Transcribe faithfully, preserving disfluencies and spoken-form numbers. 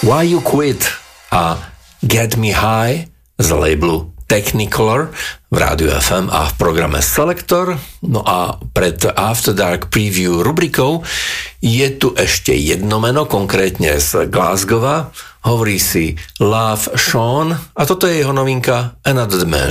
Why You Quit a Get Me High z labelu Technicolor v Rádiu ef em a v programe Selektor. No a pred After Dark Preview rubrikou je tu ešte jedno meno, konkrétne z Glasgowa. Hovorí si Love Sean a toto je jeho novinka Another Dimension.